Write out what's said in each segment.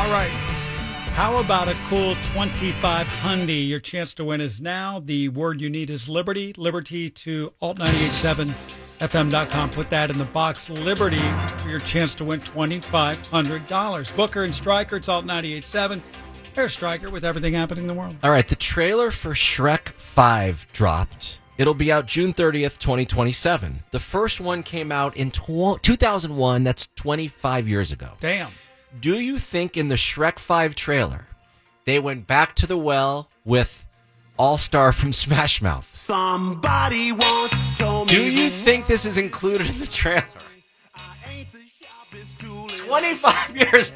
All right. How about a cool 2500? Your chance to win is now. The word you need is Liberty. Liberty to alt987fm.com. Put that in the box. Liberty for your chance to win $2,500. Booker and Stryker, it's Alt 98.7. There's Stryker with everything happening in the world. All right, the trailer for Shrek 5 dropped. It'll be out June 30th, 2027. The first one came out in 2001. That's 25 years ago. Damn. Do you think in the Shrek 5 trailer, they went back to the well with All-Star from Smash Mouth? Somebody once told me. Do you think this is included in the trailer? 25 years.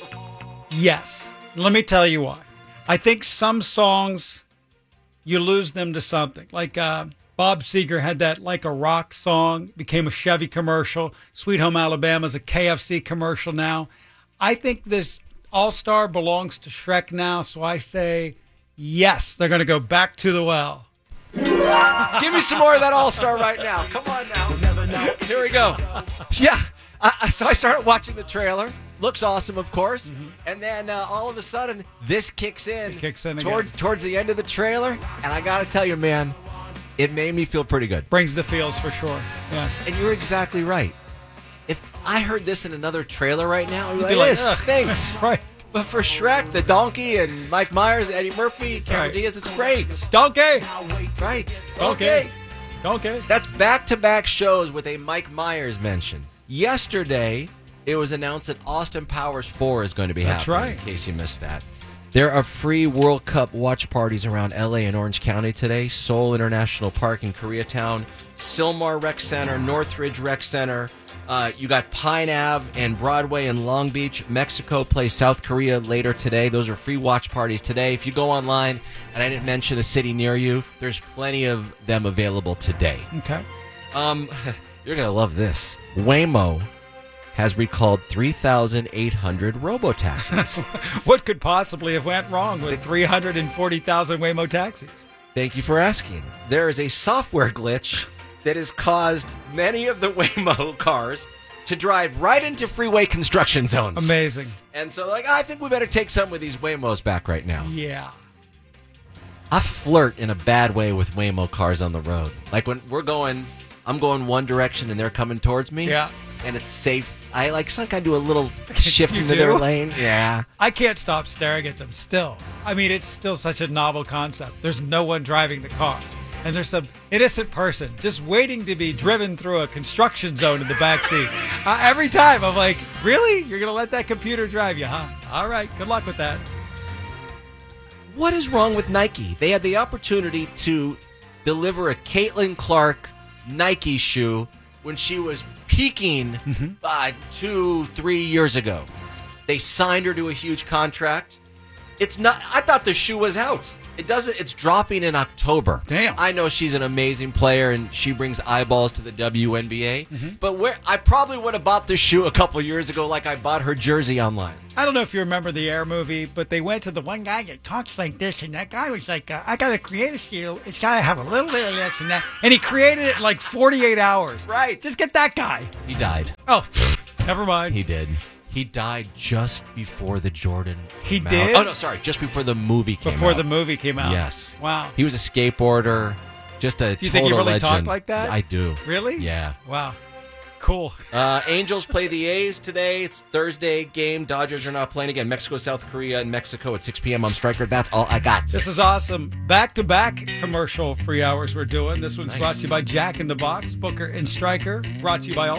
Yes. Let me tell you why. I think some songs, you lose them to something. Like Bob Seger had that Like a Rock song, became a Chevy commercial. Sweet Home Alabama's a KFC commercial now. I think this All-Star belongs to Shrek now, so I say yes, they're going to go back to the well. Give me some more of that All-Star right now. Come on now. Here we go. Yeah. So I started watching the trailer. Looks awesome, of course. Mm-hmm. And then all of a sudden, this kicks in. It kicks in towards the end of the trailer. And I got to tell you, man, it made me feel pretty good. Brings the feels for sure. Yeah. And you're exactly right. If I heard this in another trailer right now, I'd be like, this stinks. Right. But for Shrek, the donkey, and Mike Myers, Eddie Murphy, Cameron Diaz, it's great. Donkey. Right. Donkey. Donkey. That's back-to-back shows with a Mike Myers mention. Yesterday, it was announced that Austin Powers 4 is going to be happening. That's right. In case you missed that. There are free World Cup watch parties around L.A. and Orange County today. Seoul International Park in Koreatown, Sylmar Rec Center, Northridge Rec Center. You got Pine Ave and Broadway in Long Beach. Mexico plays South Korea later today. Those are free watch parties today. If you go online, and I didn't mention a city near you, there's plenty of them available today. Okay. You're going to love this. Waymo has recalled 3,800 robo-taxis. What could possibly have went wrong with 340,000 Waymo taxis? Thank you for asking. There is a software glitch that has caused many of the Waymo cars to drive right into freeway construction zones. Amazing. And so, I think we better take some of these Waymos back right now. Yeah. I flirt in a bad way with Waymo cars on the road. Like when I'm going one direction and they're coming towards me. Yeah. And it's safe. I do a little shift into their lane. Yeah. I can't stop staring at them still. I mean, it's still such a novel concept. There's no one driving the car. And there's some innocent person just waiting to be driven through a construction zone in the backseat. Every time I'm like, really? You're going to let that computer drive you, huh? All right. Good luck with that. What is wrong with Nike? They had the opportunity to deliver a Caitlin Clark Nike shoe when she was peaking 2-3 years ago. They signed her to a huge contract. I thought the shoe was out. It's dropping in October. Damn. I know she's an amazing player and she brings eyeballs to the WNBA. But I probably would have bought this shoe a couple years ago like I bought her jersey online. I don't know if you remember the Air movie, but they went to the one guy that talks like this, and that guy was like, I got to create a shoe. It's got to have a little bit of this and that. And he created it in like 48 hours. Right. Just get that guy. He died. Oh, never mind. He did. He died just before the Jordan came out. Did? Oh, no, sorry. Just before the movie came out. Before the movie came out. Yes. Wow. He was a skateboarder. Just a total legend. Do you think he really talked like that? I do. Really? Yeah. Wow. Cool. Angels play the A's today. It's Thursday game. Dodgers are not playing again. Mexico, South Korea, and Mexico at 6 p.m. I'm Stryker. That's all I got. This is awesome. Back-to-back commercial free hours we're doing. This one's brought to you by Jack in the Box, Booker and Stryker. Brought to you by